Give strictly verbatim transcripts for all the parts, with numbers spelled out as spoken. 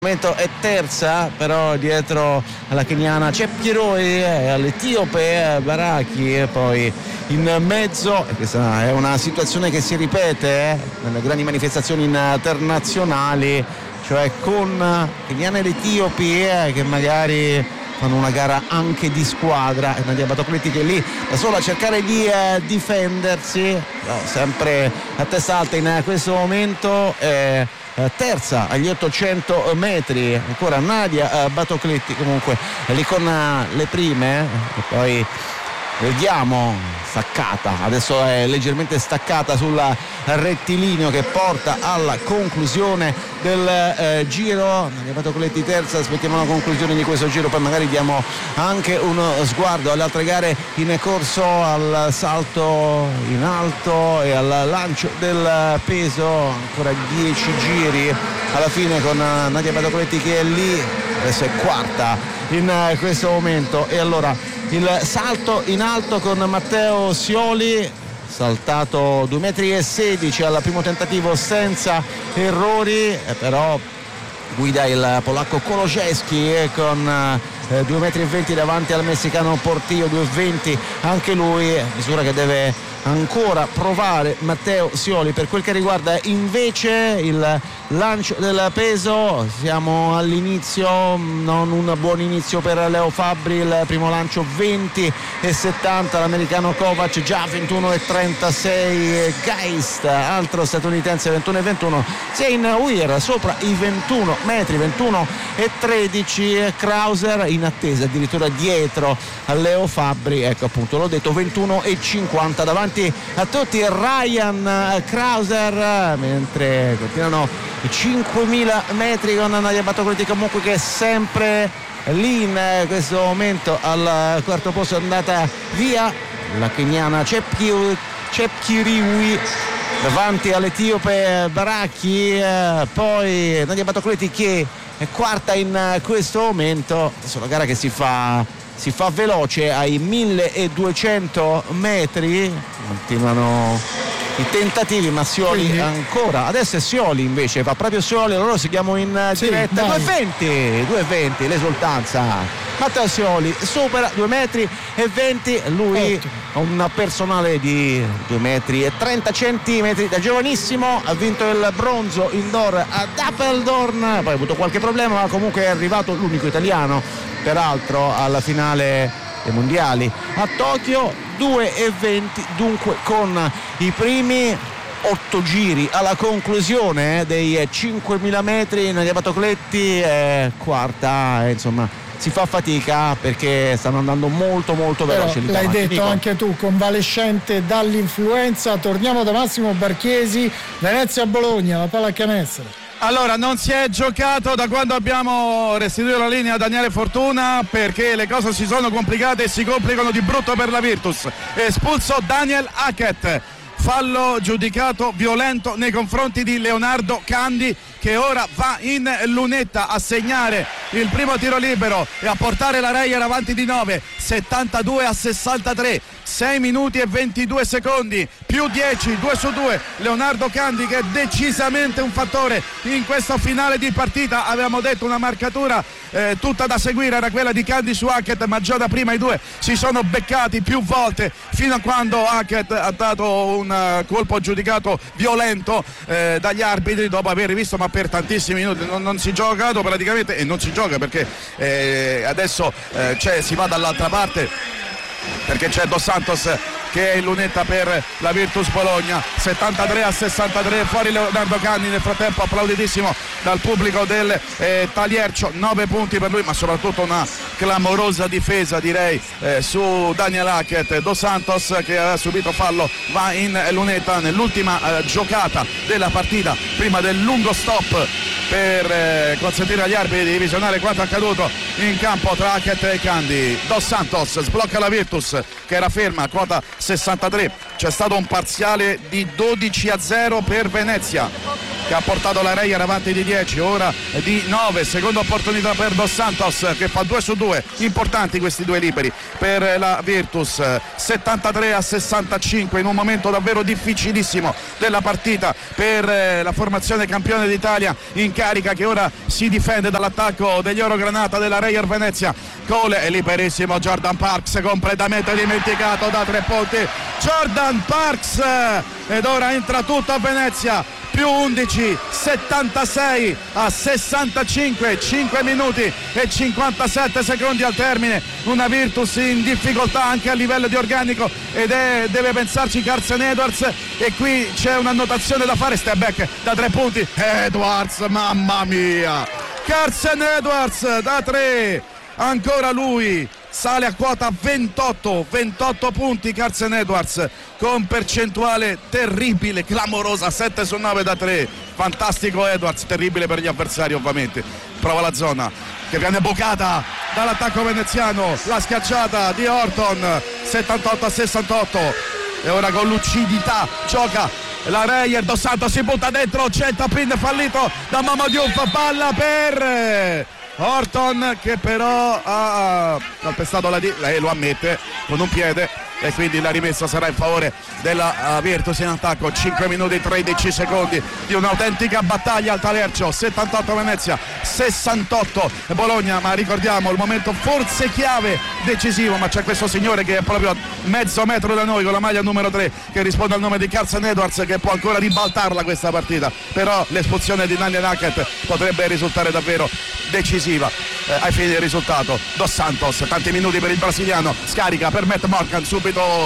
È terza, però dietro alla keniana Chepkirui e all'etiope Baraki, e poi in mezzo, e questa è una situazione che si ripete eh, nelle grandi manifestazioni internazionali, cioè con keniani ed etiopi eh, che magari fanno una gara anche di squadra, e Nadia Batocletti che è lì da sola a cercare di eh, difendersi, no, sempre a testa alta in questo momento. Eh, terza agli ottocento metri ancora Nadia Batocletti, comunque è lì con le prime, e poi vediamo staccata, adesso è leggermente staccata sul rettilineo che porta alla conclusione del eh, giro. Nadia Batocletti terza, aspettiamo la conclusione di questo giro, poi magari diamo anche uno sguardo alle altre gare in corso, al salto in alto e al lancio del peso, ancora dieci giri alla fine con Nadia Batocletti che è lì, adesso è quarta in questo momento. E allora il salto in alto con Matteo Sioli, saltato due metri e sedici al primo tentativo senza errori, però guida il polacco Koloszewski eh, con eh, due metri e venti davanti al messicano Portillo, due metri e venti anche lui, misura che deve ancora provare Matteo Sioli. Per quel che riguarda invece il lancio del peso, siamo all'inizio, non un buon inizio per Leo Fabbri, il primo lancio venti e settanta, l'americano Kovac già ventuno e trentasei, Geist altro statunitense ventuno e ventuno, Zane Weir sopra i ventuno metri, ventuno e tredici, Krauser in attesa addirittura dietro a Leo Fabbri, ecco appunto l'ho detto, ventuno e cinquanta davanti a tutti Ryan Krauser, mentre continuano i cinquemila metri con Nadia Batocletti comunque che è sempre lì in questo momento al quarto posto, è andata via la keniana Chepkirui davanti all'etiope Baraki, eh, poi Nadia Batocletti che è quarta in questo momento. Adesso la gara che si fa si fa veloce ai milleduecento metri, continuano i tentativi, ma Sioli Quindi. ancora, adesso è Sioli invece, va proprio Sioli, loro seguiamo in sì, diretta, due venti, due venti l'esultanza, Matteo Sioli supera due metri e venti, lui ha un personale di due metri e trenta centimetri, da giovanissimo ha vinto il bronzo indoor ad Apeldoorn, poi ha avuto qualche problema ma comunque è arrivato l'unico italiano peraltro alla finale dei mondiali a Tokyo, due e venti dunque con i primi otto giri alla conclusione eh, dei cinquemila metri. Nadia Batocletti è quarta, eh, insomma si fa fatica perché stanno andando molto molto veloci. Però, l'hai detto Nico. Anche tu, convalescente dall'influenza. Torniamo da Massimo Barchesi, Venezia Bologna, la pallacanestro. Allora, non si è giocato da quando abbiamo restituito la linea a Daniele Fortuna, perché le cose si sono complicate e si complicano di brutto per la Virtus. Espulso Daniel Hackett, fallo giudicato violento nei confronti di Leonardo Candi, che ora va in lunetta a segnare il primo tiro libero e a portare la Reyer avanti di nove, settantadue a sessantatré, sei minuti e ventidue secondi, più dieci, due su due, Leonardo Candi che è decisamente un fattore in questo finale di partita. Avevamo detto una marcatura eh, tutta da seguire, era quella di Candi su Hackett, ma già da prima i due si sono beccati più volte, fino a quando Hackett ha dato un uh, colpo giudicato violento eh, dagli arbitri dopo aver rivisto, ma per tantissimi minuti non, non si è giocato praticamente, e non si gioca perché eh, adesso eh, c'è, si va dall'altra parte perché c'è Dos Santos che è in lunetta per la Virtus Bologna. Settantatré a sessantatré, fuori Leonardo Candi, nel frattempo applauditissimo dal pubblico del eh, Taliercio, nove punti per lui, ma soprattutto una clamorosa difesa direi eh, su Daniel Hackett. Dos Santos che ha subito fallo va in lunetta nell'ultima eh, giocata della partita prima del lungo stop per eh, consentire agli arbitri di visionare quanto accaduto in campo tra Hackett e Candi. Dos Santos sblocca la Virtus che era ferma a quota sessantatré, c'è stato un parziale di dodici a zero per Venezia che ha portato la Reyer avanti di dieci, ora di nove. Seconda opportunità per Dos Santos che fa due su due, importanti questi due liberi per la Virtus. Settantatré a sessantacinque in un momento davvero difficilissimo della partita per la formazione campione d'Italia in carica, che ora si difende dall'attacco degli Orogranata della Reyer Venezia. Cole è liberissimo, Jordan Parks completamente dimenticato da tre punti, Jordan Parks, ed ora entra tutto a Venezia, più undici, settantasei a sessantacinque, cinque minuti e cinquantasette secondi al termine. Una Virtus in difficoltà anche a livello di organico, ed è, deve pensarci Carson Edwards, e qui c'è un'annotazione da fare. Step back da tre punti, Edwards, mamma mia, Carson Edwards da tre, ancora lui, sale a quota ventotto, ventotto punti Carson Edwards, con percentuale terribile, clamorosa, sette su nove da tre. Fantastico Edwards, terribile per gli avversari ovviamente. Prova la zona che viene bucata dall'attacco veneziano, la schiacciata di Horton, settantotto a sessantotto, e ora con lucidità gioca la Reyer. Dos Santos si butta dentro, c'è il tap-in fallito da Mamadiouf, palla per Horton che però ha calpestato la D, lei lo ammette con un piede, e quindi la rimessa sarà in favore della uh, Virtus in attacco. Cinque minuti e tredici secondi di un'autentica battaglia al Talercio. Settantotto Venezia, sessantotto Bologna, ma ricordiamo il momento forse chiave, decisivo, ma c'è questo signore che è proprio a mezzo metro da noi con la maglia numero tre, che risponde al nome di Carson Edwards, che può ancora ribaltarla questa partita, però l'espulsione di Daniel Hackett potrebbe risultare davvero decisiva eh, ai fini del risultato. Dos Santos, tanti minuti per il brasiliano, scarica per Matt Morgan, subito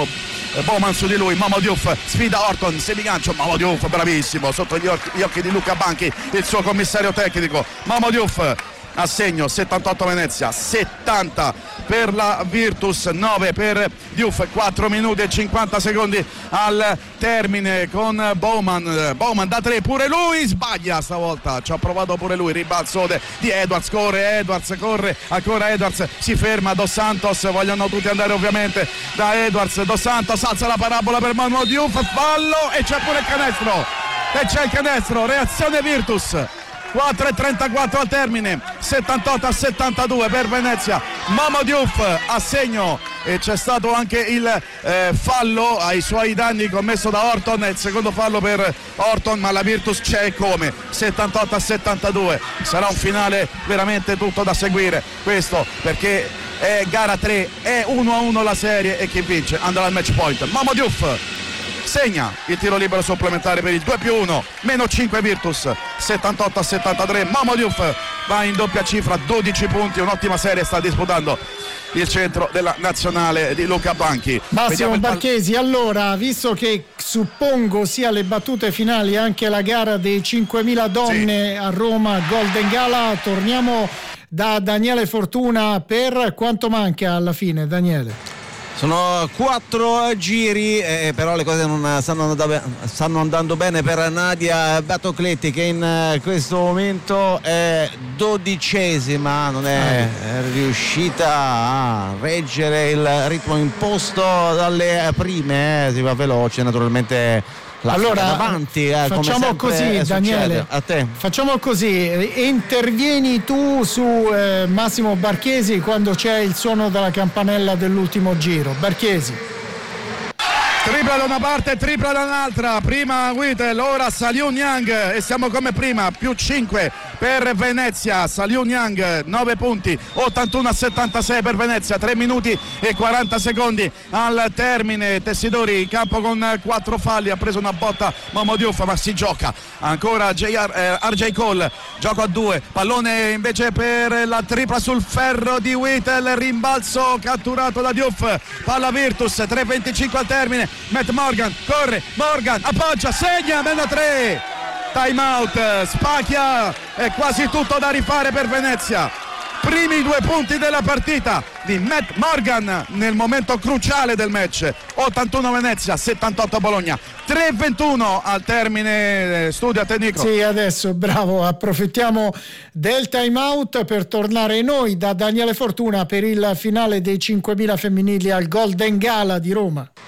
Bowman su di lui, Mamadiouf sfida Horton, semigancio, Mamadiouf bravissimo, sotto gli occhi, gli occhi di Luca Banchi, il suo commissario tecnico. Mamadiouf a segno, settantotto Venezia, settanta per la Virtus, nove per Diouf. Quattro minuti e cinquanta secondi al termine con Bowman, Bowman da tre, pure lui sbaglia stavolta, ci ha provato pure lui, ribalzo di Edwards, corre Edwards, corre ancora Edwards, si ferma Dos Santos, vogliono tutti andare ovviamente da Edwards. Dos Santos alza la parabola per Manuel Diouf, fallo, e c'è pure il canestro, e c'è il canestro, reazione Virtus. Quattro e trentaquattro al termine, settantotto a settantadue per Venezia. Mamadiouf a segno, e c'è stato anche il eh, fallo ai suoi danni commesso da Horton, il secondo fallo per Horton, ma la Virtus c'è come. Settantotto a settantadue, sarà un finale veramente tutto da seguire questo, perché è gara tre, è uno a uno la serie, e chi vince andrà al match point. Mamadiouf segna il tiro libero supplementare per il due più uno, meno cinque Virtus, settantotto a settantatré. Mamadiouf va in doppia cifra, dodici punti, un'ottima serie sta disputando il centro della nazionale di Luca Banchi. Massimo Barchesi, allora, visto che suppongo sia le battute finali anche la gara dei cinquemila donne, sì, a Roma Golden Gala, torniamo da Daniele Fortuna. Per quanto manca alla fine, Daniele? Sono quattro giri, eh, però le cose non stanno andando, stanno andando bene per Nadia Batocletti, che in questo momento è dodicesima, non è riuscita a reggere il ritmo imposto dalle prime, eh, si va veloce naturalmente. La allora avanti, eh, facciamo così, Daniele, a te. Facciamo così, intervieni tu su eh, Massimo Barchesi quando c'è il suono della campanella dell'ultimo giro. Barchesi. Tripla da una parte, tripla da un'altra, prima Whittle, ora Saliu Niang, e siamo come prima, più cinque per Venezia. Saliu Niang nove punti, ottantuno a settantasei per Venezia, tre minuti e quaranta secondi al termine. Tessidori in campo con quattro falli, ha preso una botta Mamadiouf, ma si gioca ancora J R, eh, R J Cole, gioco a due, pallone invece per la tripla sul ferro di Whittle, rimbalzo catturato da Diouf, palla Virtus, tre venticinque al termine. Matt Morgan corre, Morgan appoggia, segna, meno tre, time out, spacchia, è quasi tutto da rifare per Venezia. Primi due punti della partita di Matt Morgan nel momento cruciale del match. Ottantuno Venezia, settantotto Bologna, tre ventuno al termine. Studio a te, Nico. Sì, adesso bravo, approfittiamo del time out per tornare noi da Daniele Fortuna per il finale dei cinquemila femminili al Golden Gala di Roma.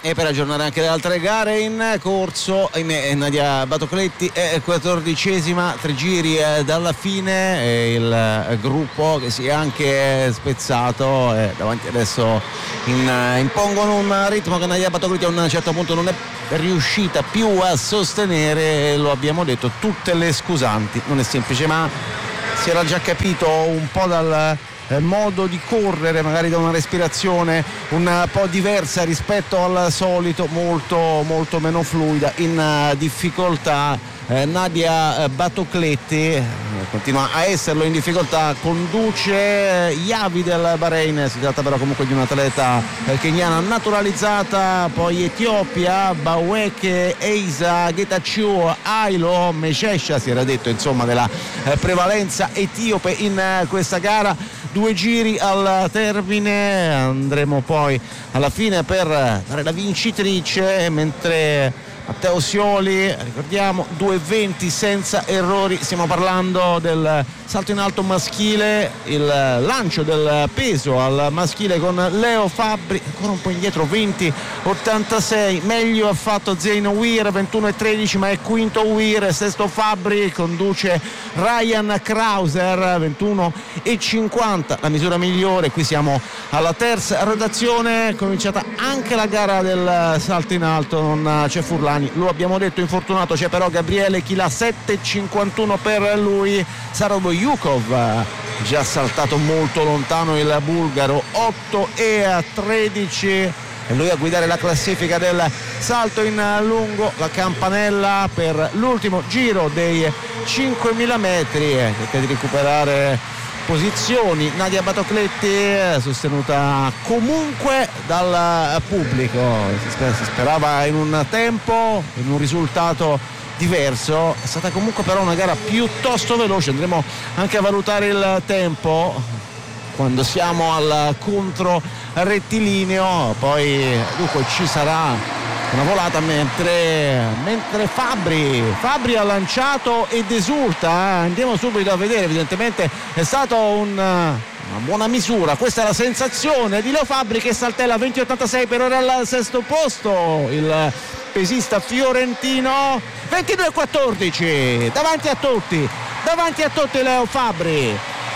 E per aggiornare anche le altre gare in corso, ahimè, Nadia Batocletti è quattordicesima, tre giri dalla fine, e il gruppo che si è anche spezzato e davanti adesso in, impongono un ritmo che Nadia Batocletti a un certo punto non è riuscita più a sostenere. Lo abbiamo detto, tutte le scusanti, non è semplice, ma si era già capito un po' dal modo di correre, magari da una respirazione un po' diversa rispetto al solito, molto molto meno fluida, in difficoltà. Eh, Nadia Batocletti eh, continua a esserlo in difficoltà, conduce eh, Yavi del Bahrain, si tratta però comunque di un'atleta eh, keniana naturalizzata, poi Etiopia, Baweke, Eisa, Getachew, Ailo, Meshesha, si era detto insomma della eh, prevalenza etiope in eh, questa gara. Due giri al termine, andremo poi alla fine per dare la vincitrice, mentre Matteo Sioli, ricordiamo, due venti senza errori. Stiamo parlando del salto in alto maschile, il lancio del peso al maschile con Leo Fabbri, ancora un po' indietro, venti ottantasei. Meglio ha fatto Zeino Weir, ventuno tredici, ma è quinto Weir, sesto Fabbri, conduce Ryan Krauser, ventuno cinquanta, la misura migliore. Qui siamo alla terza rotazione, cominciata anche la gara del salto in alto, non c'è Furlani, lo abbiamo detto, infortunato. C'è però Gabriele Chila, sette cinquantuno per lui. Sarobo Yukov, già saltato molto lontano il bulgaro, otto tredici, e lui a guidare la classifica del salto in lungo. La campanella per l'ultimo giro dei cinquemila metri, cerca di recuperare posizioni Nadia Batocletti, sostenuta comunque dal pubblico. Si sperava in un tempo, in un risultato diverso. È stata comunque però una gara piuttosto veloce, andremo anche a valutare il tempo quando siamo al contro rettilineo. Poi dunque ci sarà una volata mentre, mentre Fabbri Fabbri ha lanciato ed esulta. Andiamo subito a vedere, evidentemente è stato un, una buona misura. Questa è la sensazione di Leo Fabbri, che saltella venti ottantasei per ora al sesto posto. Il pesista fiorentino ventidue quattordici, davanti a tutti davanti a tutti Leo Fabbri.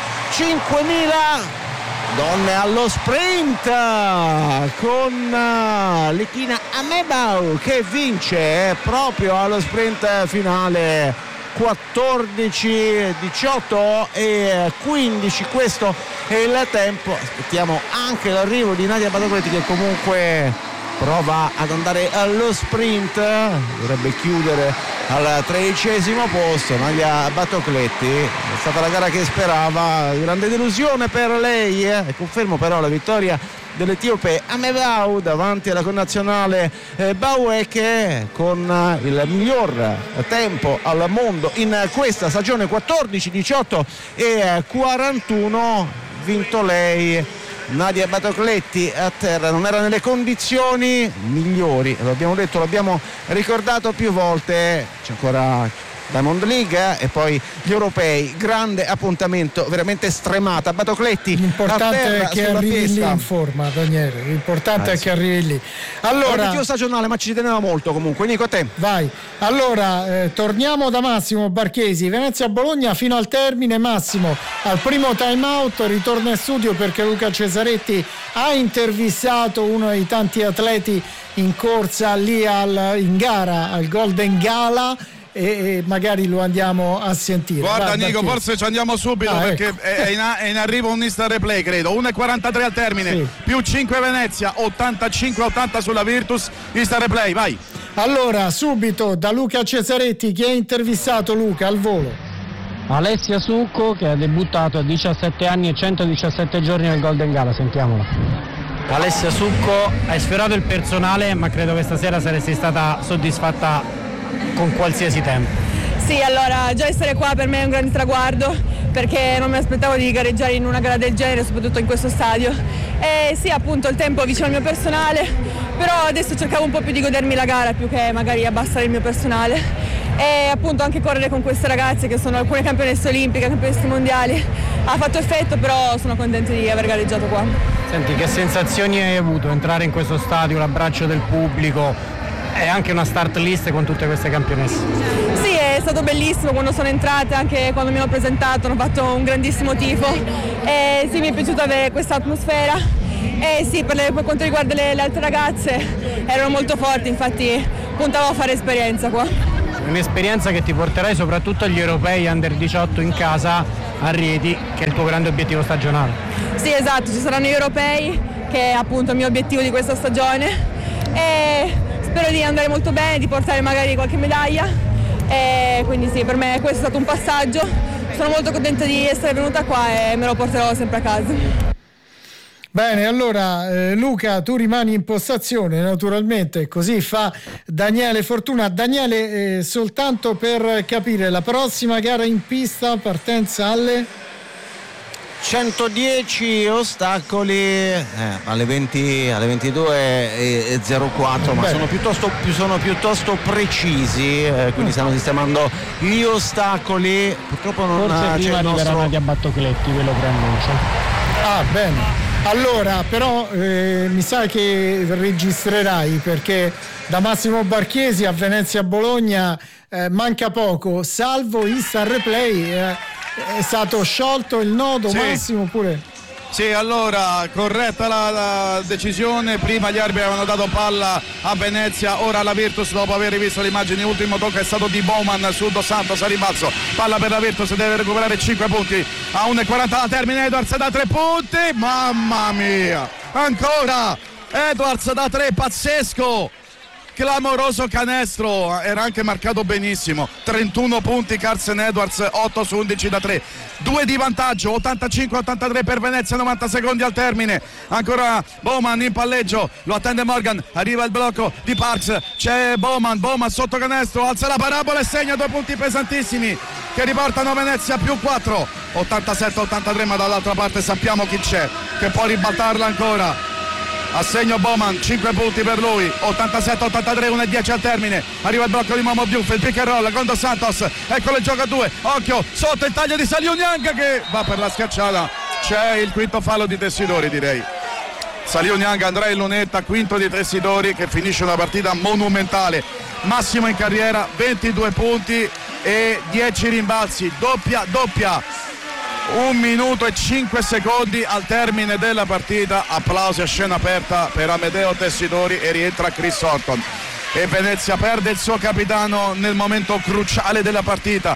cinquemila donne allo sprint con uh, Lekina Amebau che vince proprio allo sprint finale, quattordici diciotto e quindici. Questo è il tempo. Aspettiamo anche l'arrivo di Nadia Batocletti, che comunque prova ad andare allo sprint, dovrebbe chiudere al tredicesimo posto. Nadia Batocletti, è stata la gara che sperava, grande delusione per lei, eh. E confermo però la vittoria dell'etiope Amebau davanti alla connazionale eh, Baweke, con eh, il miglior tempo al mondo in questa stagione, quattordici diciotto e quarantuno, vinto lei. Nadia Batocletti a terra non era nelle condizioni migliori, lo abbiamo detto, l'abbiamo ricordato più volte. C'è ancora Diamond League eh, e poi gli europei, grande appuntamento, veramente stremata. Batocletti l'importante è che arrivi lì in forma, Daniele, l'importante ah, è sì. che arrivi lì. Allora, l'obiettivo stagionale, ma ci teneva molto comunque. Nico, a te. Vai. Allora eh, torniamo da Massimo Barchesi. Venezia-Bologna fino al termine. Massimo al primo time out ritorna in studio perché Luca Cesaretti ha intervistato uno dei tanti atleti in corsa lì al, in gara al Golden Gala, e magari lo andiamo a sentire. Guarda, Guarda Nico, che... forse ci andiamo subito, ah, perché ecco. è, in a, è in arrivo un instant replay, credo. uno e quarantatré al termine, sì. Più cinque Venezia, ottantacinque ottanta sulla Virtus. Instant replay, vai. Allora, subito da Luca Cesaretti, che ha intervistato Luca al volo. Alessia Succo, che ha debuttato a diciassette anni e centodiciassette giorni al Golden Gala, sentiamola. Alessia Succo, hai sfiorato il personale, ma credo che stasera saresti stata soddisfatta con qualsiasi tempo. Sì, allora già essere qua per me è un grande traguardo, perché non mi aspettavo di gareggiare in una gara del genere, soprattutto in questo stadio. E sì, appunto il tempo vicino al mio personale, però adesso cercavo un po' più di godermi la gara più che magari abbassare il mio personale. E appunto anche correre con queste ragazze che sono alcune campionesse olimpiche, campionesse mondiali, ha fatto effetto, però sono contenta di aver gareggiato qua. Senti, che sensazioni hai avuto entrare in questo stadio, l'abbraccio del pubblico e anche una start list con tutte queste campionesse? Sì, è stato bellissimo quando sono entrate, anche quando mi hanno presentato, hanno fatto un grandissimo tifo e sì, mi è piaciuta avere questa atmosfera e sì, per, le, per quanto riguarda le, le altre ragazze erano molto forti, infatti puntavo a fare esperienza qua. Un'esperienza che ti porterai soprattutto agli europei under diciotto in casa a Rieti, che è il tuo grande obiettivo stagionale. Sì, esatto, ci saranno gli europei, che è appunto il mio obiettivo di questa stagione e spero di andare molto bene, di portare magari qualche medaglia e quindi sì, per me questo è stato un passaggio, sono molto contenta di essere venuta qua e me lo porterò sempre a casa. Bene, allora eh, Luca, tu rimani in postazione naturalmente, così fa Daniele Fortuna. Daniele, eh, soltanto per capire, la prossima gara in pista, partenza alle centodieci ostacoli eh, alle venti, alle ventidue e zero quattro, ma sono piuttosto, sono piuttosto precisi, eh, quindi stanno sistemando gli ostacoli. Purtroppo non forse c'è prima il nostro... arriveranno di Abbattocletti, ve lo preannuncio. Ah, bene. Allora, però eh, mi sa che registrerai, perché da Massimo Barchiesi a Venezia Bologna eh, manca poco, salvo Instant Replay, eh, è stato sciolto il nodo, sì. Massimo pure. Sì, allora, corretta la, la decisione, prima gli arbitri avevano dato palla a Venezia, ora la Virtus, dopo aver rivisto le immagini, l'ultimo tocco è stato di Bowman su Dos Santos a rimbalzo, palla per la Virtus, deve recuperare cinque punti, a uno e quaranta alla termine, Edwards da tre punti, mamma mia, ancora Edwards da tre, pazzesco, clamoroso canestro, era anche marcato benissimo, trentuno punti Carsen Edwards, otto su undici da tre, due di vantaggio, ottantacinque ottantatré per Venezia, novanta secondi al termine, ancora Bowman in palleggio, lo attende Morgan, arriva il blocco di Parks, c'è Bowman, Bowman sotto canestro, alza la parabola e segna due punti pesantissimi che riportano Venezia più quattro, ottantasette ottantatré, ma dall'altra parte sappiamo chi c'è che può ribaltarla ancora. Assegno Bowman, cinque punti per lui, ottantasette ottantatré, uno e dieci al termine, arriva il blocco di Momo Diouf, il pick and roll con Dos Santos, eccolo il gioco a due, occhio, sotto il taglio di Saliu Niang che va per la schiacciata, c'è il quinto fallo di Tessidori, direi. Saliu Niang andrà in lunetta, quinto di Tessidori, che finisce una partita monumentale, massimo in carriera, ventidue punti e dieci rimbalzi, doppia doppia. Un minuto e cinque secondi al termine della partita, applausi a scena aperta per Amedeo Tessidori e rientra Chris Horton e Venezia perde il suo capitano nel momento cruciale della partita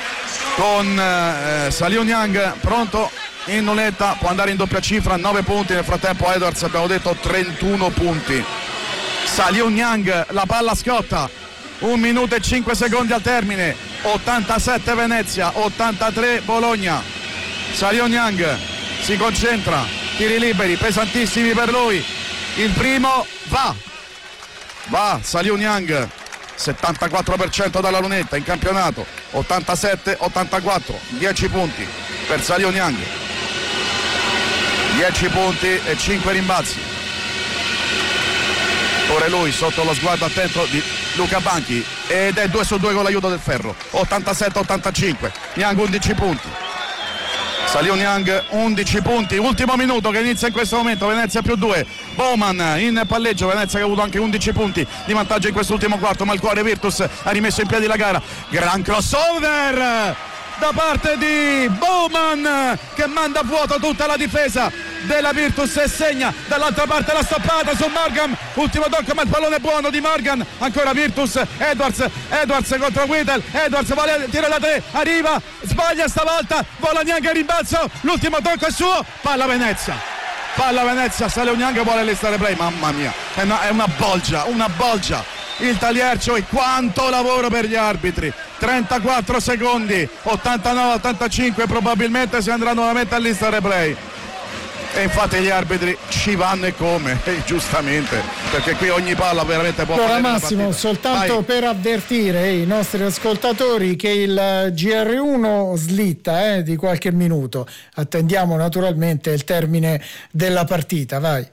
con eh, Saliu Niang pronto in lunetta, può andare in doppia cifra, nove punti, nel frattempo Edwards abbiamo detto trentuno punti. Saliu Niang, la palla scotta, un minuto e cinque secondi al termine, ottantasette Venezia, ottantatré Bologna. Saliu Niang si concentra, tiri liberi pesantissimi per lui, il primo va va Saliu Niang, settantaquattro per cento dalla lunetta in campionato, ottantasette ottantaquattro, dieci punti per Saliu Niang, dieci punti e cinque rimbalzi. Ora lui sotto lo sguardo attento di Luca Banchi ed è due su due con l'aiuto del ferro, ottantasette ottantacinque, Niang undici punti. Saliu Niang undici punti, ultimo minuto che inizia in questo momento, Venezia più due, Bowman in palleggio, Venezia che ha avuto anche undici punti di vantaggio in quest'ultimo quarto, ma il cuore Virtus ha rimesso in piedi la gara, gran crossover da parte di Bowman che manda a vuoto tutta la difesa della Virtus e segna dall'altra parte la stoppata su Morgan, ultimo tocco ma il pallone buono di Morgan, ancora Virtus, Edwards, Edwards contro Whittle, Edwards vuole tiro da tre, arriva, sbaglia stavolta, vola Niang a rimbalzo, l'ultimo tocco è suo, palla Venezia, palla Venezia, Saliu Niang vuole l'Instant Replay, mamma mia, è una, è una bolgia, una bolgia. Il Taliercio e quanto lavoro per gli arbitri, trentaquattro secondi, ottantanove ottantacinque, probabilmente si andrà nuovamente all'Instant Replay e infatti gli arbitri ci vanno e come, e giustamente, perché qui ogni palla veramente può allora Massimo, soltanto Vai. per avvertire i nostri ascoltatori che il G R uno slitta eh, di qualche minuto, attendiamo naturalmente il termine della partita, vai.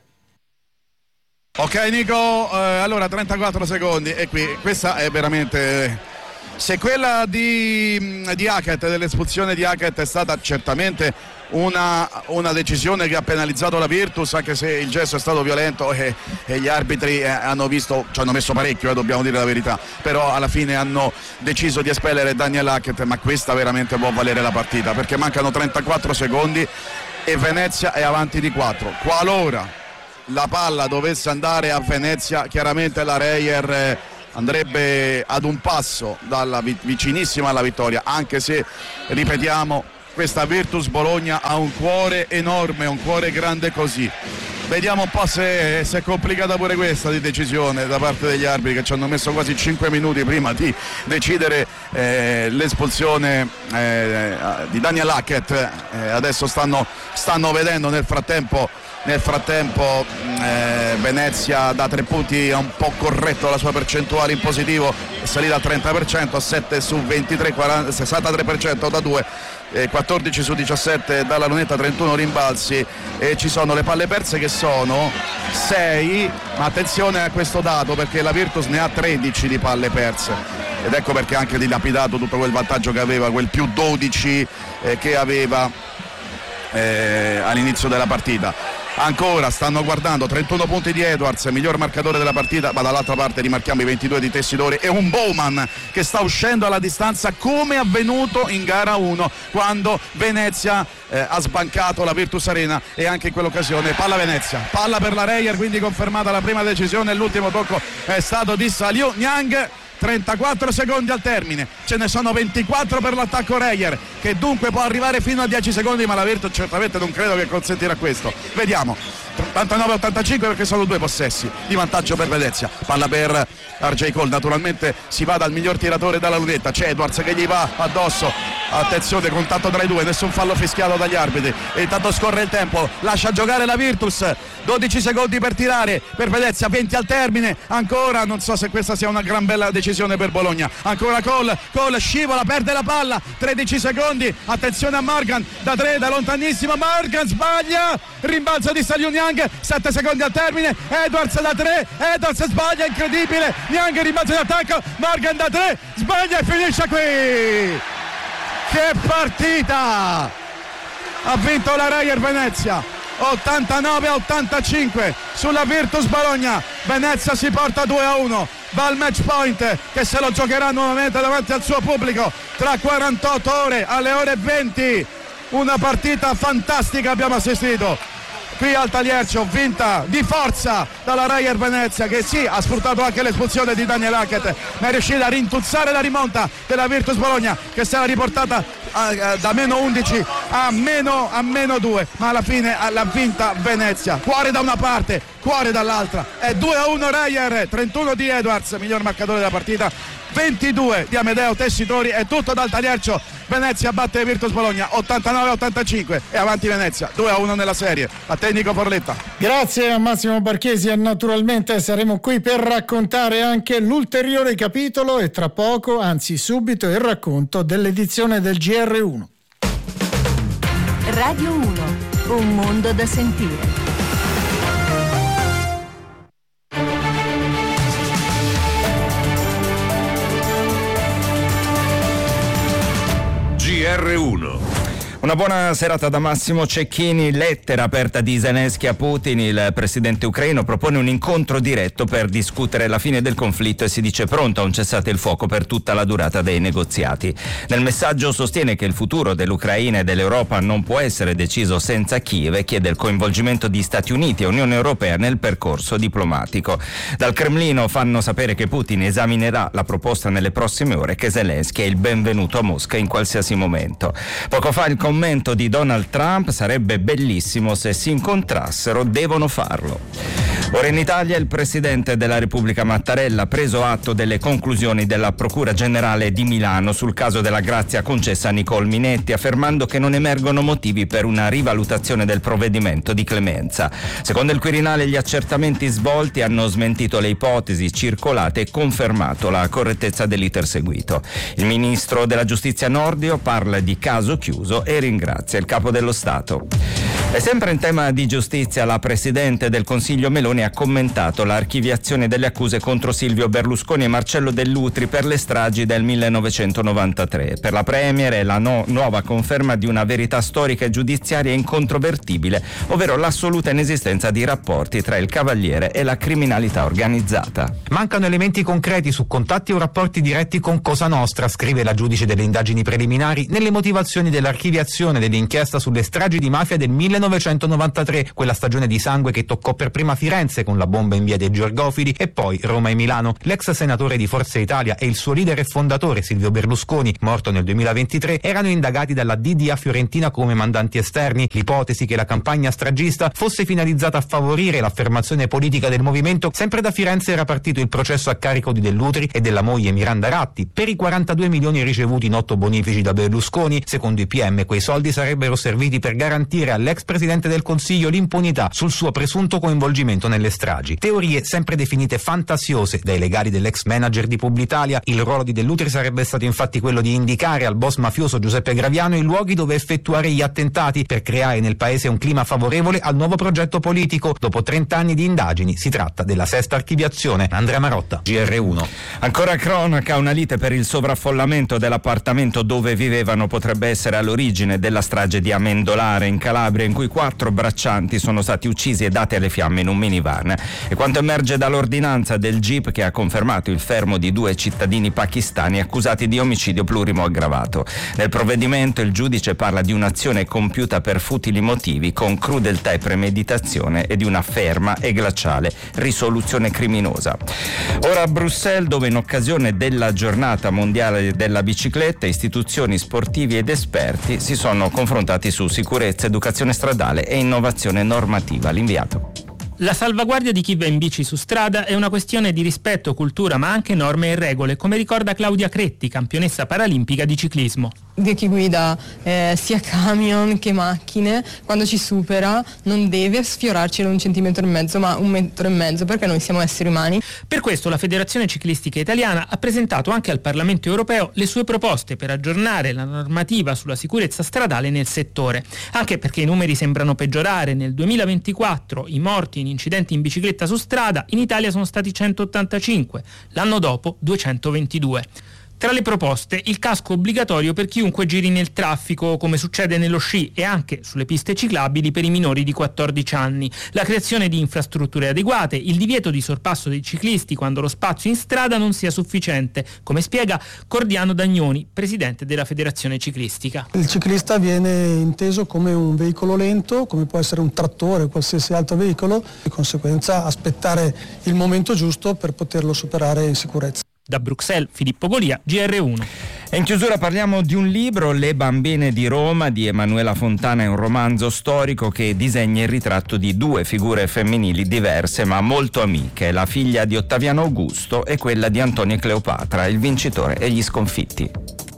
Ok Nico, eh, allora trentaquattro secondi e qui questa è veramente Se quella di, di Hackett, dell'espulsione di Hackett, è stata certamente una, una decisione che ha penalizzato la Virtus, anche se il gesto è stato violento e, e gli arbitri eh, hanno visto, ci hanno messo parecchio, eh, dobbiamo dire la verità, però alla fine hanno deciso di espellere Daniel Hackett, ma questa veramente può valere la partita, perché mancano trentaquattro secondi e Venezia è avanti di quattro. Qualora la palla dovesse andare a Venezia, chiaramente la Reyer eh, andrebbe ad un passo dalla, vicinissima alla vittoria, anche se, ripetiamo, questa Virtus Bologna ha un cuore enorme, un cuore grande così. Vediamo un po' se, se è complicata pure questa di decisione da parte degli arbitri, che ci hanno messo quasi cinque minuti prima di decidere eh, l'espulsione eh, di Daniel Hackett. Eh, adesso stanno, stanno vedendo nel frattempo Nel frattempo eh, Venezia da tre punti ha un po' corretto la sua percentuale in positivo, è salita al trenta per cento, a sette su ventitré, quaranta, sessantatré per cento da due, eh, quattordici su diciassette dalla lunetta, trentuno rimbalzi, e ci sono le palle perse che sono sei, ma attenzione a questo dato perché la Virtus ne ha tredici di palle perse, ed ecco perché ha anche dilapidato tutto quel vantaggio che aveva, quel più dodici eh, che aveva eh, all'inizio della partita. Ancora stanno guardando, trentuno punti di Edwards, miglior marcatore della partita, ma dall'altra parte rimarchiamo i ventidue di Tessitore e un Bowman che sta uscendo alla distanza, come avvenuto in gara uno quando Venezia eh, ha sbancato la Virtus Arena, e anche in quell'occasione palla Venezia, palla per la Reyer, quindi confermata la prima decisione. L'ultimo tocco è stato di Saliu Niang. trentaquattro secondi al termine, ce ne sono ventiquattro per l'attacco Reyer, che dunque può arrivare fino a dieci secondi, ma la Virtus certamente non credo che consentirà questo. Vediamo, ottantanove ottantacinque perché sono due possessi di vantaggio per Venezia. Palla per R J Cole, naturalmente si va dal miglior tiratore dalla lunetta, c'è Edwards che gli va addosso, attenzione, contatto tra i due, nessun fallo fischiato dagli arbitri, e intanto scorre il tempo, lascia giocare la Virtus, dodici secondi per tirare per Venezia, venti al termine, ancora non so se questa sia una gran bella decisione per Bologna, ancora Cole, Cole scivola, perde la palla, tredici secondi, attenzione a Morgan, da tre, da lontanissimo, Morgan sbaglia, rimbalzo di Saliu Niang, sette secondi al termine, Edwards da tre, Edwards sbaglia, incredibile, Niang rimbalzo in attacco, Morgan da tre, sbaglia e finisce qui. Che partita! Ha vinto la Reyer Venezia ottantanove a ottantacinque sulla Virtus Bologna. Venezia si porta due a uno, va al match point che se lo giocherà nuovamente davanti al suo pubblico tra quarantotto ore, alle ore venti. Una partita fantastica abbiamo assistito qui al Taliercio, vinta di forza dalla Reyer Venezia, che sì, ha sfruttato anche l'espulsione di Daniel Hackett, ma è riuscita a rintuzzare la rimonta della Virtus Bologna, che si era riportata a, a, da meno undici a meno, a meno due, ma alla fine l'ha vinta Venezia. Cuore da una parte, cuore dall'altra, è due a uno Reyer, trentuno di Edwards, miglior marcatore della partita, ventidue di Amedeo Tessitori. È tutto dal Taliercio, Venezia batte Virtus Bologna ottantanove a ottantacinque e avanti Venezia due a uno nella serie. A te Nico Forletta. Grazie a Massimo Barchesi, e naturalmente saremo qui per raccontare anche l'ulteriore capitolo, e tra poco, anzi subito, il racconto dell'edizione del G R uno. Radio uno, un mondo da sentire. G R uno. Una buona serata da Massimo Cecchini. Lettera aperta di Zelensky a Putin. Il presidente ucraino propone un incontro diretto per discutere la fine del conflitto e si dice pronto a un cessate il fuoco per tutta la durata dei negoziati. Nel messaggio sostiene che il futuro dell'Ucraina e dell'Europa non può essere deciso senza Kiev e chiede il coinvolgimento di Stati Uniti e Unione Europea nel percorso diplomatico. Dal Cremlino fanno sapere che Putin esaminerà la proposta nelle prossime ore e che Zelensky è il benvenuto a Mosca in qualsiasi momento. Poco fa il commento di Donald Trump: sarebbe bellissimo se si incontrassero, devono farlo. Ora in Italia il presidente della Repubblica Mattarella ha preso atto delle conclusioni della Procura Generale di Milano sul caso della grazia concessa a Nicole Minetti, affermando che non emergono motivi per una rivalutazione del provvedimento di clemenza. Secondo il Quirinale gli accertamenti svolti hanno smentito le ipotesi circolate e confermato la correttezza dell'iter seguito. Il ministro della Giustizia Nordio parla di caso chiuso e ringrazia il capo dello Stato. E sempre in tema di giustizia, la Presidente del Consiglio Meloni ha commentato l'archiviazione delle accuse contro Silvio Berlusconi e Marcello Dell'Utri per le stragi del millenovecentonovantatré. Per la Premier è la no- nuova conferma di una verità storica e giudiziaria incontrovertibile, ovvero l'assoluta inesistenza di rapporti tra il Cavaliere e la criminalità organizzata. Mancano elementi concreti su contatti o rapporti diretti con Cosa Nostra, scrive la giudice delle indagini preliminari nelle motivazioni dell'archiviazione dell'inchiesta sulle stragi di mafia del millenovecentonovantatré, quella stagione di sangue che toccò per prima Firenze con la bomba in via dei Georgofili e poi Roma e Milano. L'ex senatore di Forza Italia e il suo leader e fondatore Silvio Berlusconi, morto nel duemilaventitré, erano indagati dalla D D A Fiorentina come mandanti esterni. L'ipotesi che la campagna stragista fosse finalizzata a favorire l'affermazione politica del movimento, sempre da Firenze era partito il processo a carico di Dell'Utri e della moglie Miranda Ratti per i quarantadue milioni ricevuti in otto bonifici da Berlusconi. Secondo i P M quei soldi sarebbero serviti per garantire all'ex Presidente del Consiglio l'impunità sul suo presunto coinvolgimento nelle stragi. Teorie sempre definite fantasiose dai legali dell'ex manager di Publitalia. Il ruolo di Dell'Utri sarebbe stato infatti quello di indicare al boss mafioso Giuseppe Graviano i luoghi dove effettuare gli attentati per creare nel paese un clima favorevole al nuovo progetto politico. Dopo trenta anni di indagini si tratta della sesta archiviazione. Andrea Marotta, G R uno. Ancora cronaca, una lite per il sovraffollamento dell'appartamento dove vivevano potrebbe essere all'origine della strage di Amendolare in Calabria, in cui quattro braccianti sono stati uccisi e dati alle fiamme in un minivan. E quanto emerge dall'ordinanza del G I P che ha confermato il fermo di due cittadini pakistani accusati di omicidio plurimo aggravato. Nel provvedimento il giudice parla di un'azione compiuta per futili motivi, con crudeltà e premeditazione, e di una ferma e glaciale risoluzione criminosa. Ora a Bruxelles, dove in occasione della giornata mondiale della bicicletta istituzioni sportivi ed esperti si sono confrontati su sicurezza, educazione stradale e innovazione normativa. L'inviato. La salvaguardia di chi va in bici su strada è una questione di rispetto, cultura, ma anche norme e regole, come ricorda Claudia Cretti, campionessa paralimpica di ciclismo. Di chi guida eh, sia camion che macchine, quando ci supera non deve sfiorarci un centimetro e mezzo, ma un metro e mezzo, perché noi siamo esseri umani. Per questo la Federazione Ciclistica Italiana ha presentato anche al Parlamento Europeo le sue proposte per aggiornare la normativa sulla sicurezza stradale nel settore, anche perché i numeri sembrano peggiorare. Nel duemilaventiquattro i morti in incidenti in bicicletta su strada in Italia sono stati centottantacinque, l'anno dopo duecentoventidue. Tra le proposte, il casco obbligatorio per chiunque giri nel traffico, come succede nello sci, e anche sulle piste ciclabili per i minori di quattordici anni, la creazione di infrastrutture adeguate, il divieto di sorpasso dei ciclisti quando lo spazio in strada non sia sufficiente, come spiega Cordiano Dagnoni, presidente della Federazione Ciclistica. Il ciclista viene inteso come un veicolo lento, come può essere un trattore o qualsiasi altro veicolo, di conseguenza aspettare il momento giusto per poterlo superare in sicurezza. Da Bruxelles, Filippo Golia, G R uno. E in chiusura parliamo di un libro, Le bambine di Roma, di Emanuela Fontana. È un romanzo storico che disegna il ritratto di due figure femminili diverse ma molto amiche, la figlia di Ottaviano Augusto e quella di Antonio e Cleopatra, il vincitore e gli sconfitti.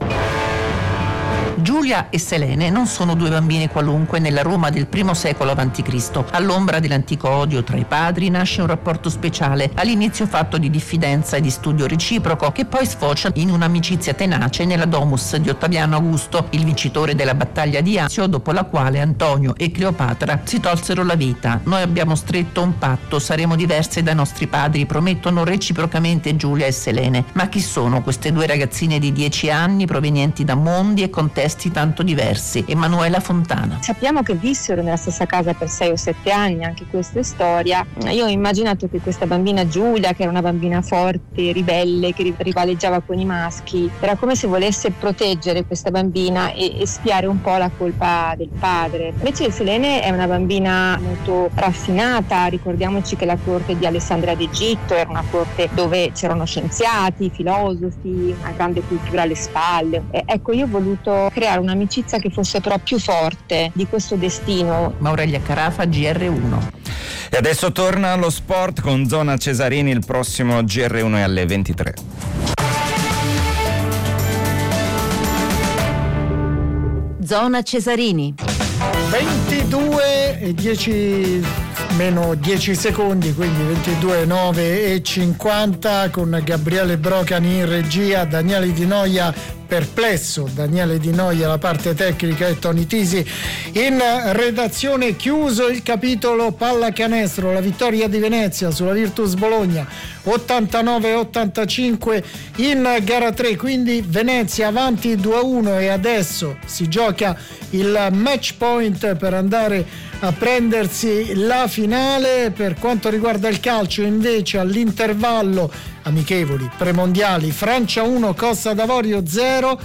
Giulia e Selene non sono due bambine qualunque nella Roma del primo secolo avanti Cristo. All'ombra dell'antico odio tra i padri nasce un rapporto speciale, all'inizio fatto di diffidenza e di studio reciproco, che poi sfocia in un'amicizia tenace nella domus di Ottaviano Augusto, il vincitore della battaglia di Asio, dopo la quale Antonio e Cleopatra si tolsero la vita. Noi abbiamo stretto un patto, saremo diverse dai nostri padri, promettono reciprocamente Giulia e Selene. Ma chi sono queste due ragazzine di dieci anni provenienti da mondi e contesti tanto diversi? Emanuela Fontana. Sappiamo che vissero nella stessa casa per sei o sette anni, anche questa è storia. Io ho immaginato che questa bambina Giulia, che era una bambina forte, ribelle, che rivaleggiava con i maschi, era come se volesse proteggere questa bambina e, e spiare un po' la colpa del padre. Invece Selene è una bambina molto raffinata, ricordiamoci che la corte di Alessandria d'Egitto era una corte dove c'erano scienziati, filosofi, una grande cultura alle spalle. E, ecco, io ho voluto creare un'amicizia che fosse però più forte di questo destino. Aurelia Carafa, G R uno. E adesso torna allo sport con Zona Cesarini, il prossimo G R uno è alle ventitré. Zona Cesarini. ventidue e dieci meno dieci secondi, quindi ventidue, nove e cinquanta, con Gabriele Brocani in regia, Daniele Di Noia perplesso Daniele Di Noia, la parte tecnica, e Tony Tisi in redazione. Chiuso il capitolo pallacanestro, la vittoria di Venezia sulla Virtus Bologna ottantanove a ottantacinque in gara tre, quindi Venezia avanti due a uno, e adesso si gioca il match point per andare a prendersi la finale. Per quanto riguarda il calcio invece, all'intervallo amichevoli premondiali, Francia uno Costa d'Avorio zero,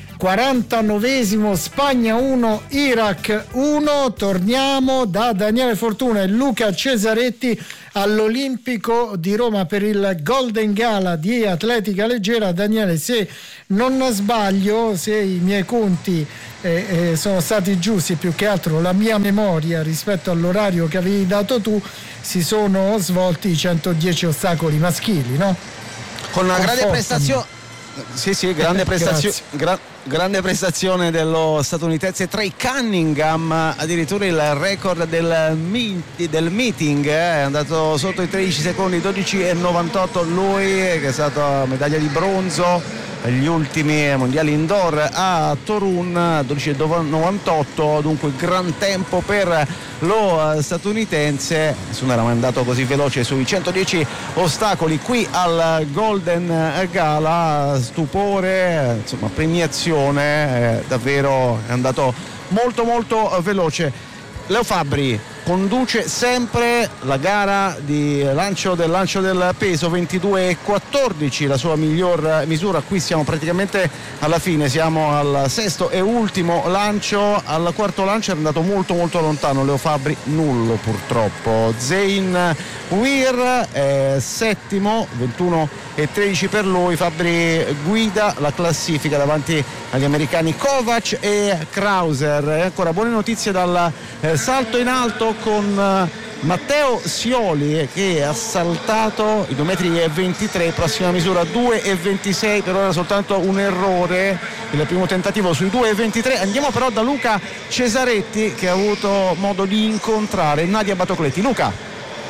quarantanovesimo Spagna uno Iraq uno. Torniamo da Daniele Fortuna e Luca Cesaretti all'Olimpico di Roma per il Golden Gala di atletica leggera. Daniele, se non sbaglio, se i miei conti eh, eh, sono stati giusti, più che altro la mia memoria rispetto all'orario che avevi dato tu, si sono svolti i centodieci ostacoli maschili, no? Con una grande prestazione. Sì, sì, grande, prestazio- gra- grande prestazione dello statunitense Trey Cunningham, addirittura il record del, mi- del meeting, eh, è andato sotto i tredici secondi, dodici e novantotto lui, che è stato medaglia di bronzo agli ultimi mondiali indoor a Torun, dodici e novantotto, dunque gran tempo per lo statunitense. Nessuno era mai andato così veloce sui centodieci ostacoli qui al Golden Gala. Stupore, insomma premiazione, eh, davvero è andato molto molto veloce. Leo Fabbri conduce sempre la gara di lancio del lancio del peso, ventidue e quattordici la sua miglior misura. Qui siamo praticamente alla fine, siamo al sesto e ultimo lancio. Al quarto lancio è andato molto molto lontano Leo Fabbri, nullo purtroppo. Zein Weir è settimo, ventuno e tredici per lui. Fabbri guida la classifica davanti agli americani Kovac e Krauser. E ancora buone notizie dal eh, salto in alto con eh, Matteo Sioli, che ha saltato i due metri e ventitré, prossima misura due e ventisei, per ora soltanto un errore il primo tentativo sui due e ventitré. Andiamo però da Luca Cesaretti, che ha avuto modo di incontrare Nadia Batocletti. Luca.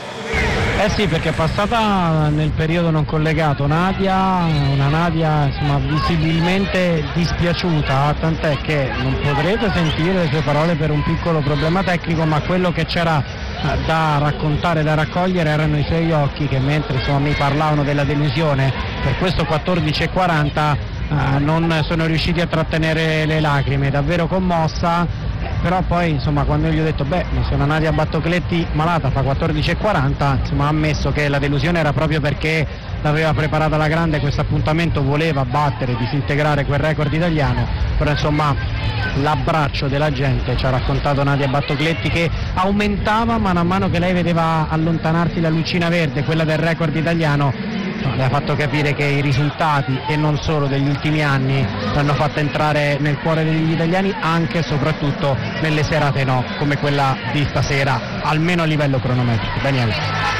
Eh sì, perché è passata nel periodo non collegato Nadia, una Nadia insomma visibilmente dispiaciuta, tant'è che non potrete sentire le sue parole per un piccolo problema tecnico, ma quello che c'era da raccontare, da raccogliere erano i suoi occhi, che mentre insomma mi parlavano della delusione per questo quattordici e quaranta eh, non sono riusciti a trattenere le lacrime, davvero commossa. Però poi insomma quando gli ho detto beh, se una Nadia Battocletti malata fa quattordici e quaranta, insomma ha ammesso che la delusione era proprio perché l'aveva preparata alla grande questo appuntamento, voleva battere, disintegrare quel record italiano, però insomma l'abbraccio della gente, ci ha raccontato Nadia Battocletti, che aumentava mano a mano che lei vedeva allontanarsi la lucina verde, quella del record italiano. No, le ha fatto capire che i risultati, e non solo degli ultimi anni, l'hanno fatta entrare nel cuore degli italiani, anche e soprattutto nelle serate no, come quella di stasera, almeno a livello cronometrico. Daniele.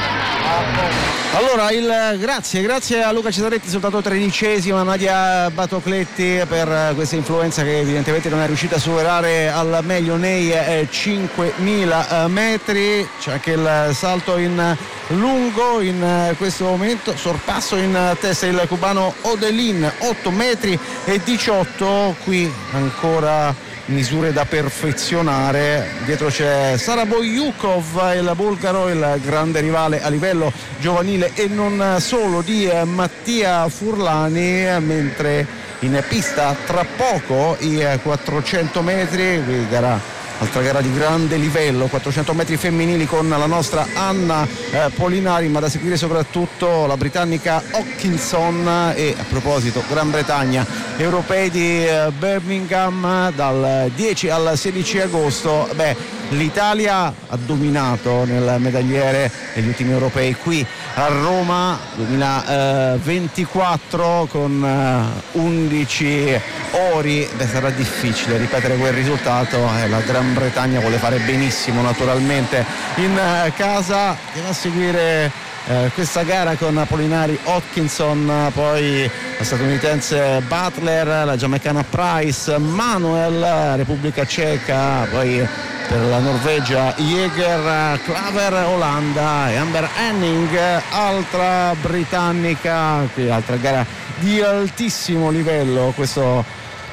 Allora, il grazie, grazie a Luca Cesaretti, soltanto tredicesima Nadia Batocletti per questa influenza che evidentemente non è riuscita a superare al meglio nei eh, cinquemila metri. C'è anche il salto in lungo in eh, questo momento, sorpasso in testa il cubano Odelin, otto metri e diciotto, qui ancora misure da perfezionare. Dietro c'è Saraboyukov, il bulgaro, il grande rivale a livello giovanile e non solo di Mattia Furlani, mentre in pista tra poco i quattrocento metri, qui gara altra gara di grande livello, quattrocento metri femminili con la nostra Anna eh, Polinari, ma da seguire soprattutto la britannica Hopkinson. E a proposito Gran Bretagna, europei di eh, Birmingham dal dieci al sedici agosto, beh, l'Italia ha dominato nel medagliere degli ultimi europei qui a Roma duemilaventiquattro con uh, undici ori. Beh, sarà difficile ripetere quel risultato, eh, la Gran Bretagna vuole fare benissimo naturalmente in uh, casa. Andiamo a seguire uh, questa gara con Polinari, Hopkinson, poi la statunitense Butler, la giamaicana Price, Manuel, Repubblica Ceca, poi per la Norvegia Jäger, Klaver, Olanda e Amber Henning, altra britannica. Qui altra gara di altissimo livello, questo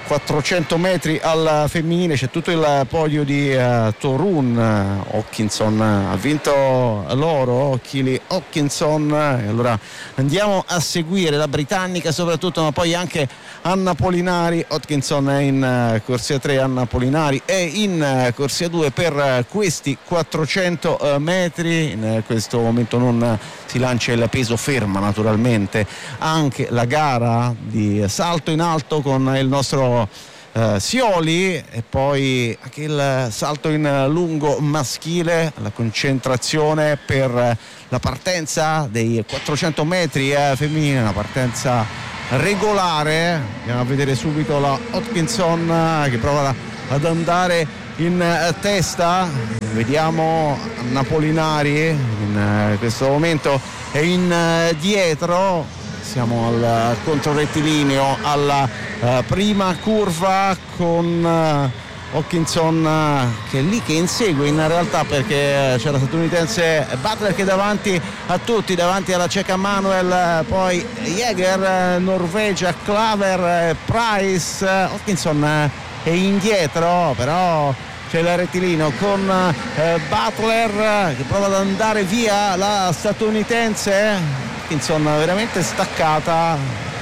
quattrocento metri al femminile c'è tutto il podio di uh, Torun. Hawkinson ha vinto l'oro, Keely Hawkinson, e allora andiamo a seguire la britannica soprattutto, ma poi anche Anna Polinari. Hawkinson è in uh, corsia tre, Anna Polinari è in uh, corsia due per uh, questi quattrocento uh, metri. In uh, questo momento non uh, si lancia il peso, ferma naturalmente anche la gara di salto in alto con il nostro Uh, Sioli, e poi anche il salto in lungo maschile, la concentrazione per la partenza dei quattrocento metri eh, femminile, una partenza regolare. Andiamo a vedere subito la Hawkinson eh, che prova ad andare in eh, testa. Vediamo Anna Polinari in eh, questo momento è in eh, dietro. Siamo al controrettilineo, alla uh, prima curva con uh, Hawkinson uh, che è lì che insegue in realtà, perché c'è la statunitense Butler che è davanti a tutti, davanti alla ceca Manuel, poi Jäger, Norvegia, Klaver, Price. Hawkinson è indietro, però c'è il rettilineo con eh, Butler che prova ad andare via la statunitense. Insomma, veramente staccata,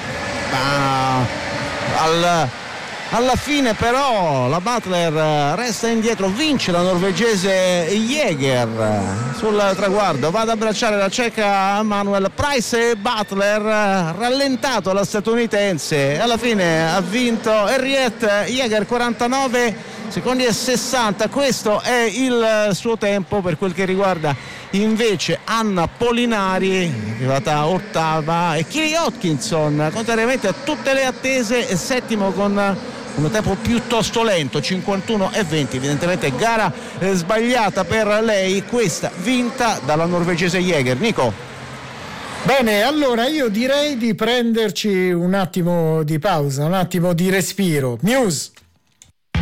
ma al, alla fine però la Butler resta indietro, vince la norvegese Jäger sul traguardo, va ad abbracciare la ceca Manuel. Price e Butler, rallentato la statunitense, alla fine ha vinto Henriette Jäger, quarantanove secondi e sessanta, questo è il suo tempo. Per quel che riguarda invece Anna Polinari, arrivata ottava, e Keely Hawkinson, contrariamente a tutte le attese, è settimo con un tempo piuttosto lento, cinquantuno e venti, evidentemente gara eh, sbagliata per lei, questa vinta dalla norvegese Jäger. Nico? Bene, allora io direi di prenderci un attimo di pausa, un attimo di respiro. Muse.